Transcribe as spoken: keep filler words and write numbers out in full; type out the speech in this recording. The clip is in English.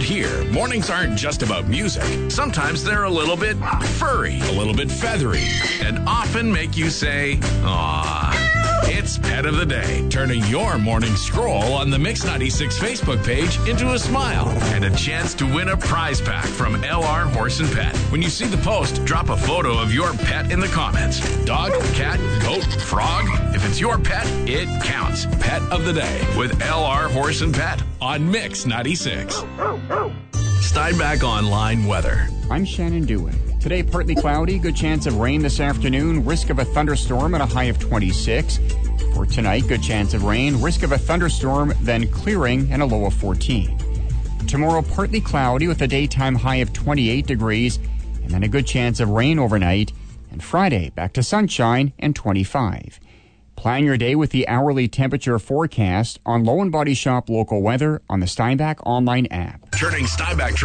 here, mornings aren't just about music. Sometimes they're a little bit furry, a little bit feathery, and often make you say, aww. It's Pet of the Day, turning your morning scroll on the Mix ninety-six Facebook page into a smile and a chance to win a prize pack from L R Horse and Pet. When you see the post, drop a photo of your pet in the comments. Dog, cat, goat, frog. If it's your pet, it counts. Pet of the Day with L R Horse and Pet on Mix ninety-six. Steinbach Online weather. I'm Shannon Dewitt. Today, partly cloudy, good chance of rain this afternoon, risk of a thunderstorm at a high of twenty-six. For tonight, good chance of rain, risk of a thunderstorm, then clearing and a low of fourteen. Tomorrow, partly cloudy with a daytime high of twenty-eight degrees, and then a good chance of rain overnight. And Friday, back to sunshine and twenty-five. Plan your day with the hourly temperature forecast on Low and Body Shop local weather on the Steinbach Online app. Turning Steinbach